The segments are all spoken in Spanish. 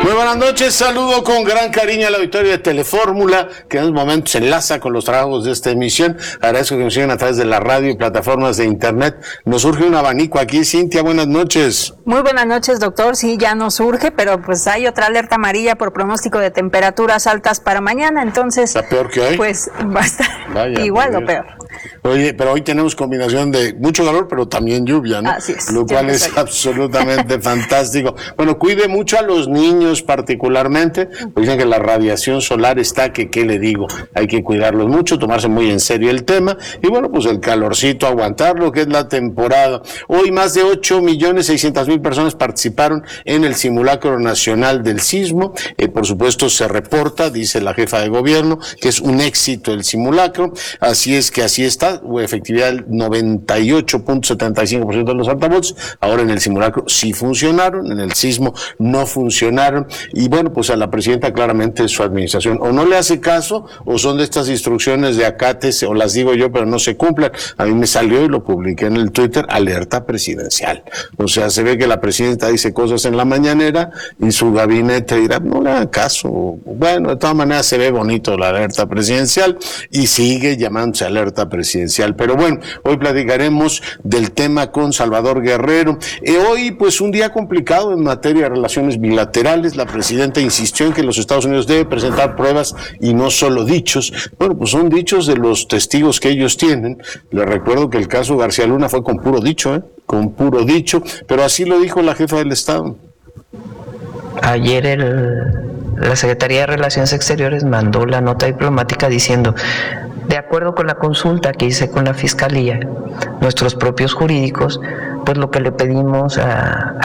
Muy buenas noches, saludo con gran cariño a la auditorio de Telefórmula, que en estos momentos se enlaza con los trabajos de esta emisión. Agradezco que nos sigan a través de la radio y plataformas de internet. Nos surge un abanico aquí. Cintia, buenas noches. Muy buenas noches, doctor. Sí, ya nos surge, pero pues hay otra alerta amarilla por pronóstico de temperaturas altas para mañana, entonces... ¿Está peor que hoy? Pues va a estar igual o peor. Oye, pero hoy tenemos combinación de mucho calor, pero también lluvia, ¿no? Así es. Lo cual es absolutamente fantástico. Bueno, cuide mucho a los niños particularmente, porque dicen que la radiación solar está que, ¿qué le digo? Hay que cuidarlos mucho, tomarse muy en serio el tema, y bueno, pues el calorcito, aguantar lo que es la temporada. Hoy más de 8.600.000 personas participaron en el simulacro nacional del sismo. Por supuesto se reporta, dice la jefa de gobierno, que es un éxito el simulacro, así es que así está, efectividad del 98.75% de los altavoces. Ahora en el simulacro sí funcionaron, en el sismo no funcionaron, y bueno, pues a la presidenta claramente su administración o no le hace caso, o son de estas instrucciones de acates, o las digo yo pero no se cumplan. A mí me salió y lo publiqué en el Twitter, alerta presidencial. O sea, se ve que la presidenta dice cosas en la mañanera y su gabinete dirá, no le hagan caso. Bueno, de todas maneras se ve bonito la alerta presidencial y sigue llamándose alerta presidencial. Pero bueno, hoy platicaremos del tema con Salvador Guerrero. Hoy pues un día complicado en materia de relaciones bilaterales. La presidenta insistió en que los Estados Unidos deben presentar pruebas y no solo dichos. Bueno, pues son dichos de los testigos que ellos tienen. Les recuerdo que el caso García Luna fue con puro dicho, con puro dicho, pero así lo dijo la jefa del Estado. Ayer la Secretaría de Relaciones Exteriores mandó la nota diplomática diciendo: de acuerdo con la consulta que hice con la Fiscalía, nuestros propios jurídicos, pues lo que le pedimos a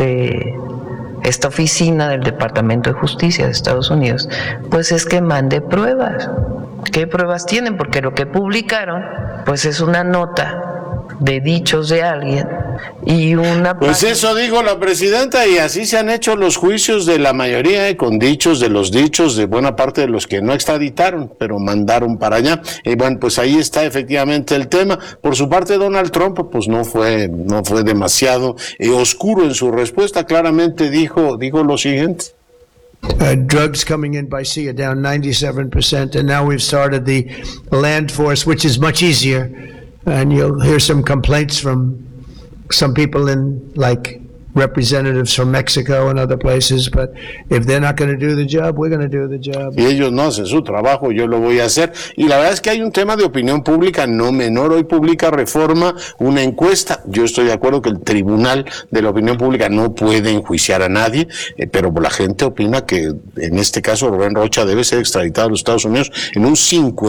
esta oficina del Departamento de Justicia de Estados Unidos, pues es que mande pruebas. ¿Qué pruebas tienen? Porque lo que publicaron, pues es una nota de dichos de alguien y una... Pues eso dijo la presidenta, y así se han hecho los juicios de la mayoría, con dichos de los dichos de buena parte de los que no extraditaron, pero mandaron para allá. Y bueno, pues ahí está efectivamente el tema. Por su parte, Donald Trump, pues no fue demasiado oscuro en su respuesta. Claramente dijo lo siguiente. Drugs coming in by sea are down 97%, and now we've started the land force, which is much easier. And you'll hear some complaints from some people in, like, representatives from Mexico and other places, but if they're not going to do the job, we're going to do the job. Y ellos no hacen su trabajo, yo lo voy a hacer. Y la verdad es que hay un tema de opinión pública no menor. Hoy publica Reforma una encuesta. Yo estoy de acuerdo que el Tribunal de la Opinión Pública no puede enjuiciar a nadie, pero la gente opina que en este caso Rubén Rocha debe ser extraditado a los Estados Unidos en un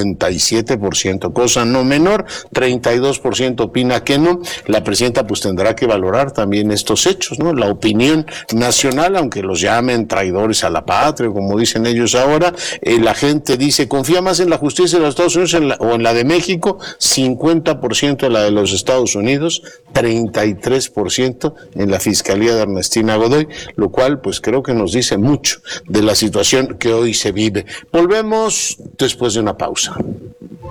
57%, cosa no menor. 32% opina que no. La presidenta pues tendrá que valorar también estos hechos, ¿no? La opinión nacional, aunque los llamen traidores a la patria, como dicen ellos ahora, la gente dice, confía más en la justicia de los Estados Unidos o en la de México, 50% en la de los Estados Unidos, 33% en la Fiscalía de Ernestina Godoy, lo cual pues creo que nos dice mucho de la situación que hoy se vive. Volvemos después de una pausa.